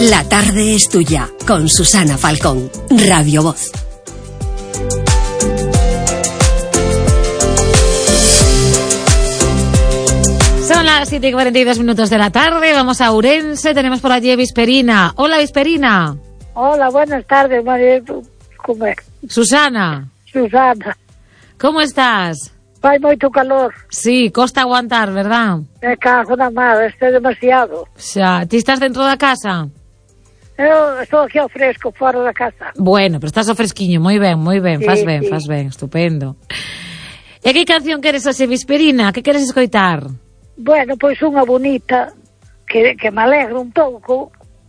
La tarde es tuya, con Susana Falcón, Radio Voz. Son las 7:42 de la tarde, vamos a Ourense, tenemos por allí Visperina. Hola, Visperina. Hola, buenas tardes, María. ¿Cómo es? Susana. Susana. ¿Cómo estás? Fai moito calor. Sí, costa aguantar, verdad? Me cago na madre, este é demasiado. Xa, ti estás dentro da casa? Eu estou aquí ao fresco, fora da casa. Bueno, pero estás ao fresquiño, moi ben, Sí, faz ben, estupendo. E que canción queres hoxe, Visperina? Que queres escoitar? Bueno, pois unha bonita que me alegra un pouco.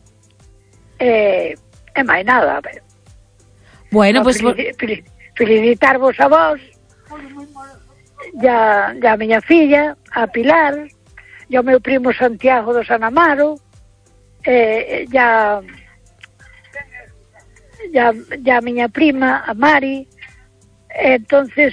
E máis nada. Bueno, pois... Felicitarvos a vos, ya a miña filla, a Pilar, e o meu primo Santiago do San Amaro, ya a miña prima, a Mari. Entonces,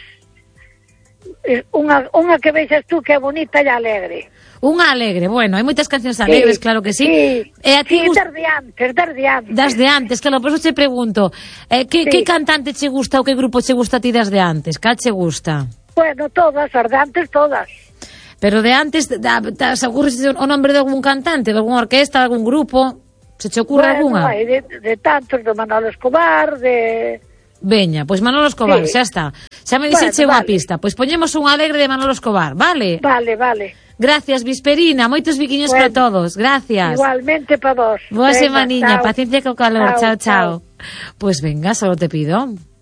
unha que vexas tú que é bonita e alegre. Unha alegre, bueno, hai moitas cancións alegres, claro que sí. E a ti desde antes. Desde antes, claro, por eso te pregunto, que cantante che gusta ou que grupo che gusta a ti desde antes? Cal che gusta? Bueno, todas, as de antes todas. Pero de antes, se ocurre o nombre de algún cantante, de alguna orquesta, de algún grupo? Se che ocurre algunha? Hai de tantos, de Manolo Escobar, de... Veña, pois Manolo Escobar, xa está. Xa me dixeche unha pista. Pois poñemos unha alegre de Manolo Escobar, vale? Vale. Gracias, Visperina, moitos biquiños para todos. Gracias. Igualmente para vos. Boa semaniña, chao. paciencia co calor. Chao. Pois venga, solo te pido.